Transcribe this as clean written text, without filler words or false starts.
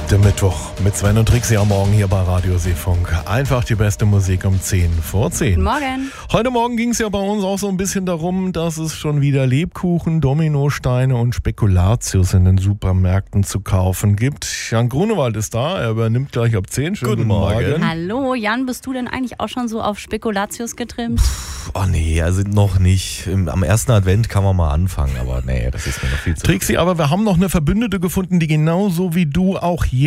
Der Mittwoch mit Sven und Trixie am Morgen hier bei Radio Seefunk. Einfach die beste Musik um 10 vor 10. Guten Morgen. Heute Morgen ging es ja bei uns auch so ein bisschen darum, dass es schon wieder Lebkuchen, Dominosteine und Spekulatius in den Supermärkten zu kaufen gibt. Jan Grunewald ist da, er übernimmt gleich ab 10. Schönen guten Morgen. Hallo, Jan, bist du denn eigentlich auch schon so auf Spekulatius getrimmt? Oh nee, also noch nicht. Am ersten Advent kann man mal anfangen, aber nee, das ist mir noch viel zu... Trixie, aber wir haben noch eine Verbündete gefunden, die genauso wie du auch